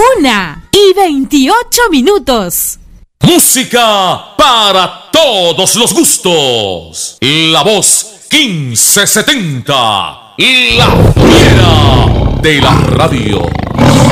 1:28. Música para todos los gustos. La voz 1570. La fiera de la radio.